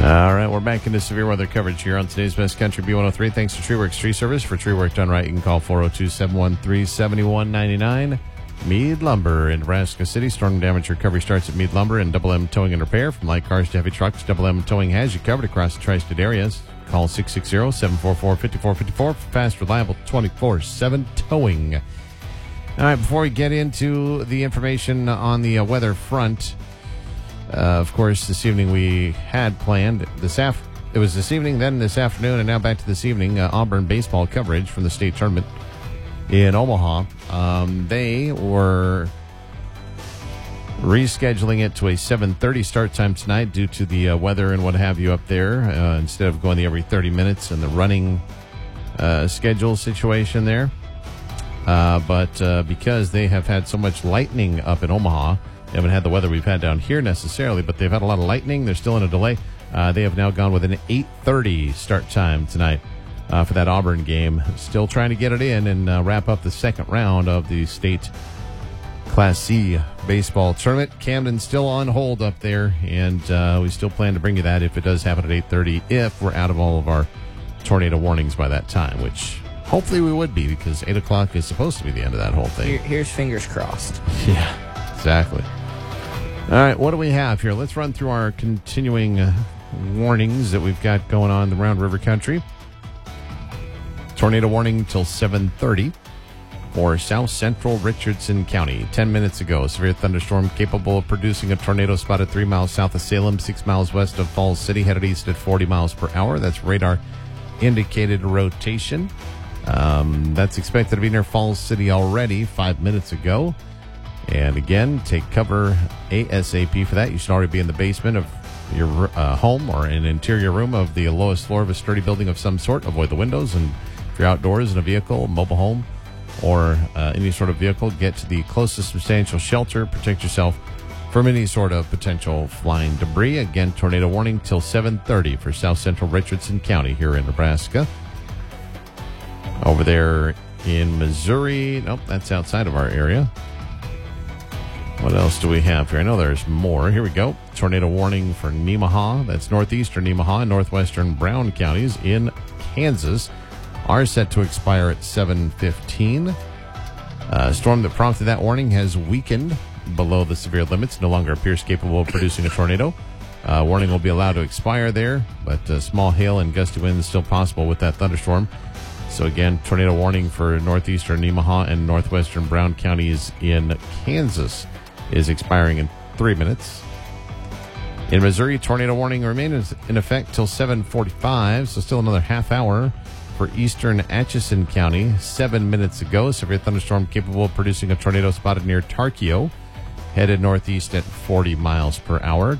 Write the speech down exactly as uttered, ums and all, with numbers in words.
All right, we're back into severe weather coverage here on today's Best Country B one oh three. Thanks to TreeWorks Tree Service. For tree work done right, you can call four oh two, seven one three, seven one nine nine. Mead Lumber in Nebraska City. Storm damage recovery starts at Mead Lumber and Double M Towing and Repair. From light cars to heavy trucks, Double M Towing has you covered across the tri-state areas. Call six six zero, seven four four, five four five four for fast, reliable twenty-four seven towing. All right, before we get into the information on the uh, weather front, uh, of course, this evening we had planned this af- It was this evening, then this afternoon, and now back to this evening, uh, Auburn baseball coverage from the state tournament in Omaha. Um, they were rescheduling it to a seven thirty start time tonight due to the uh, weather and what have you up there, uh, instead of going the every thirty minutes and the running uh, schedule situation there. Uh, but uh, because they have had so much lightning up in Omaha, they haven't had the weather we've had down here necessarily, but they've had a lot of lightning. They're still in a delay. Uh, they have now gone with an eight thirty start time tonight uh, for that Auburn game. Still trying to get it in and uh, wrap up the second round of the state Class C baseball tournament. Camden's still on hold up there, and uh, we still plan to bring you that if it does happen at eight thirty, if we're out of all of our tornado warnings by that time, which hopefully we would be, because eight o'clock is supposed to be the end of that whole thing. Here, here's fingers crossed. Yeah, exactly. All right, what do we have here? Let's run through our continuing uh, warnings that we've got going on around River Country. Tornado warning till seven thirty for south central Richardson County. Ten minutes ago, severe thunderstorm capable of producing a tornado spotted three miles south of Salem, six miles west of Falls City, headed east at forty miles per hour. That's radar indicated rotation. Um, that's expected to be near Falls City already five minutes ago. And again, take cover ASAP for that. You should already be in the basement of your uh, home or an interior room of the lowest floor of a sturdy building of some sort. Avoid the windows. And if you're outdoors in a vehicle, a mobile home, or uh, any sort of vehicle, get to the closest substantial shelter. Protect yourself from any sort of potential flying debris. Again, tornado warning till seven thirty for south central Richardson County here in Nebraska. Over there in Missouri, nope, that's outside of our area. What else do we have here? I know there's more. Here we go. Tornado warning for Nemaha. That's northeastern Nemaha and northwestern Brown counties in Kansas are set to expire at seven fifteen. Uh, storm that prompted that warning has weakened below the severe limits. No longer appears capable of producing a tornado. Uh, warning will be allowed to expire there, but uh, small hail and gusty winds still possible with that thunderstorm. So again, tornado warning for northeastern Nemaha and northwestern Brown counties in Kansas is expiring in three minutes. In Missouri, tornado warning remains in effect till seven forty-five, so still another half hour for eastern Atchison County. Seven minutes ago, severe thunderstorm capable of producing a tornado spotted near Tarkio, headed northeast at forty miles per hour.